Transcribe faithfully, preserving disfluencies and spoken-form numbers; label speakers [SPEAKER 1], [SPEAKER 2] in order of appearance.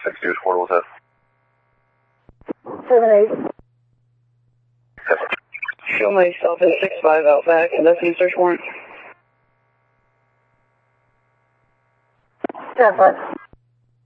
[SPEAKER 1] six two four, what was that?
[SPEAKER 2] seven eight.
[SPEAKER 1] Yes.
[SPEAKER 3] Show myself at six five Outback, and that's the search warrant.
[SPEAKER 2] ten five.